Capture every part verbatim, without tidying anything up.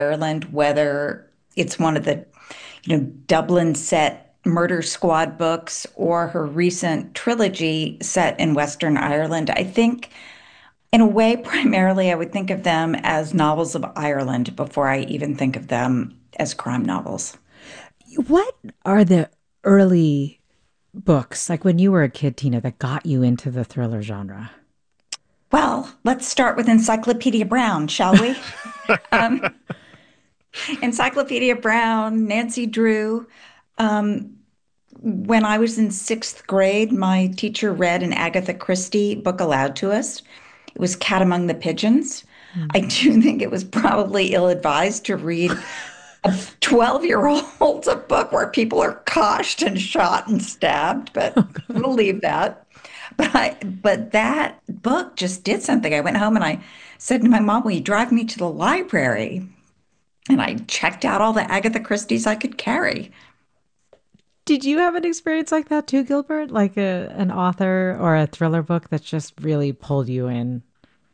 Ireland, whether it's one of the, you know, Dublin set Murder Squad books or her recent trilogy set in Western Ireland. I think, in a way, primarily I would think of them as novels of Ireland before I even think of them as crime novels. What are the early books, like when you were a kid, Tina, that got you into the thriller genre? Well, let's start with Encyclopedia Brown, shall we? Um, Encyclopedia Brown, Nancy Drew. Um, when I was in sixth grade, my teacher read an Agatha Christie book aloud to us. It was Cat Among the Pigeons. Hmm. I do think it was probably ill-advised to read a twelve-year-old a book where people are coshed and shot and stabbed, but we'll leave that. But I, but that book just did something. I went home and I said to my mom, "Will you drive me to the library?" And I checked out all the Agatha Christie's I could carry. Did you have an experience like that too, Gilbert? Like a an author or a thriller book that just really pulled you in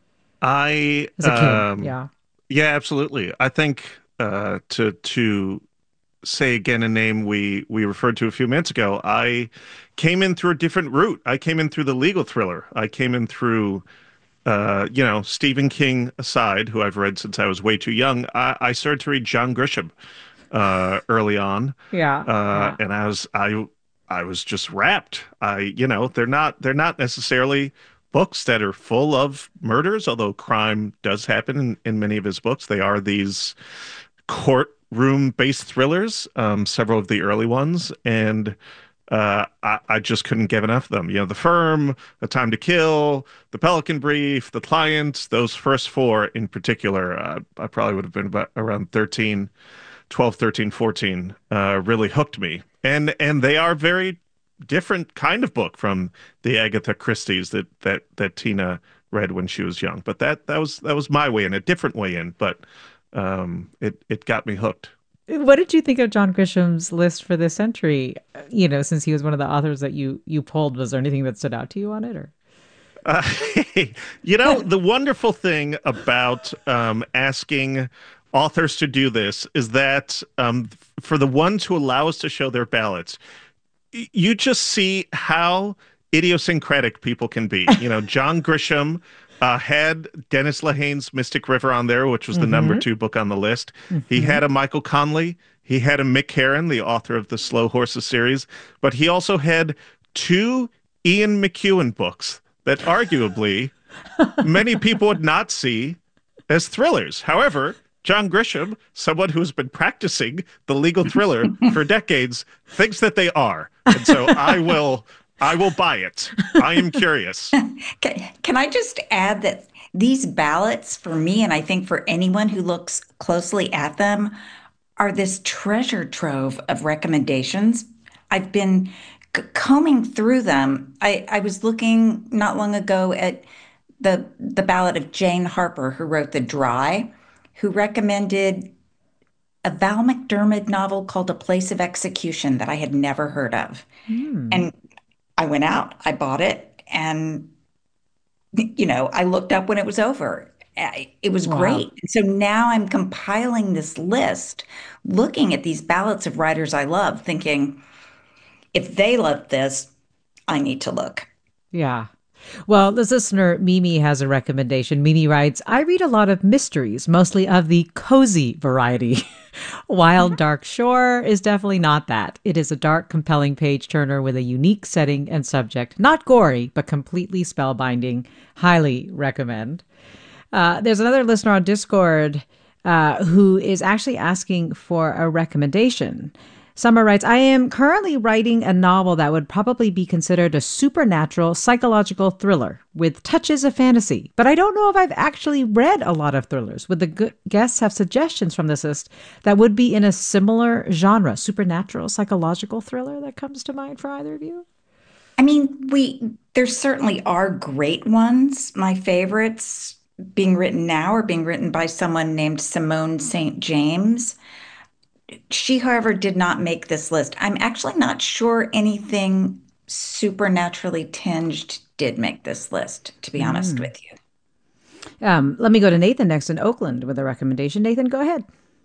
I as a kid? um Yeah. yeah, absolutely. I think uh to to say again a name we we referred to a few minutes ago, I came in through a different route. I came in through the legal thriller. I came in through uh, you know, Stephen King aside, who I've read since I was way too young. I, I started to read John Grisham uh early on. Yeah. Uh Yeah. and I was I I was just wrapped. I, you know, they're not they're not necessarily books that are full of murders, although crime does happen in, in many of his books. They are these courtroom-based thrillers, um, several of the early ones, and uh, I, I just couldn't get enough of them. You know, The Firm, A Time to Kill, The Pelican Brief, The Client, those first four in particular, uh, I probably would have been about around thirteen, twelve, thirteen, fourteen, uh, really hooked me. And and they are very different kind of book from the Agatha Christie's that that that Tina read when she was young. But that that was that was my way in, a different way in, but um, it it got me hooked. What did you think of John Grisham's list for this century? You know, since he was one of the authors that you you pulled, was there anything that stood out to you on it, or? Uh, you know, the wonderful thing about um, asking authors to do this is that um, for the ones who allow us to show their ballots, y- you just see how idiosyncratic people can be. You know, John Grisham uh, had Dennis Lehane's Mystic River on there, which was the number Mm-hmm. two book on the list. He Mm-hmm. had a Michael Conley. He had a Mick Herron, the author of the Slow Horses series, but he also had two Ian McEwan books that arguably many people would not see as thrillers. However, John Grisham, someone who's been practicing the legal thriller for decades, thinks that they are. And so I will I will buy it. I am curious. Can, can I just add that these ballots, for me, and I think for anyone who looks closely at them, are this treasure trove of recommendations. I've been c- combing through them. I, I was looking not long ago at the the ballot of Jane Harper, who wrote The Dry, who recommended a Val McDermid novel called A Place of Execution that I had never heard of. Hmm. And I went out, I bought it, and you know, I looked up when it was over. I- It was Wow. great. And so now I'm compiling this list, looking at these ballots of writers I love, thinking, if they love this, I need to look. Yeah. Well, this listener, Mimi, has a recommendation. Mimi writes, I read a lot of mysteries, mostly of the cozy variety. Wild Dark Shore is definitely not that. It is a dark, compelling page turner with a unique setting and subject. Not gory, but completely spellbinding. Highly recommend. Uh, there's another listener on Discord uh, who is actually asking for a recommendation. Summer writes, I am currently writing a novel that would probably be considered a supernatural psychological thriller with touches of fantasy, but I don't know if I've actually read a lot of thrillers. Would the good guests have suggestions from this list that would be in a similar genre, supernatural psychological thriller that comes to mind for either of you? I mean, we there certainly are great ones. My favorites being written now are being written by someone named Simone Saint James. She, however, did not make this list. I'm actually not sure anything supernaturally tinged did make this list, to be honest Mm. with you. Um, let me go to Nathan next in Oakland with a recommendation. Nathan, go ahead.